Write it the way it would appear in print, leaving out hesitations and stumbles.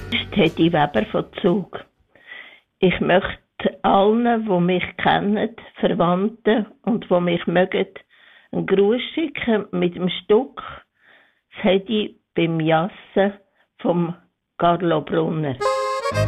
ist Teddy Weber von Zug. Ich möchte allen, die mich kennen, Verwandten und die mich mögen, einen Gruß schicken mit dem Stück «Das Hedi beim Jassen» vom Carlo Brunner.